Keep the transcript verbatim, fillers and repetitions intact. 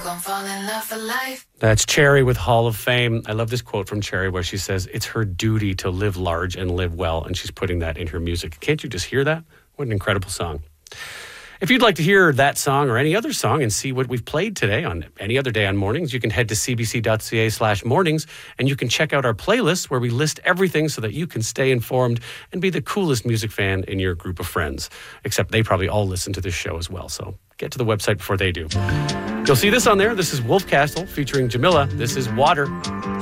That's Cherry with Hall of Fame. I love this quote from Cherry where she says, it's her duty to live large and live well, and she's putting that in her music. Can't you just hear that? What an incredible song. If you'd like to hear that song or any other song and see what we've played today on any other day on Mornings, you can head to cbc.ca slash mornings and you can check out our playlist where we list everything so that you can stay informed and be the coolest music fan in your group of friends. Except they probably all listen to this show as well, so get to the website before they do. You'll see this on there. This is Wolf Castle featuring Jamila. This is Water.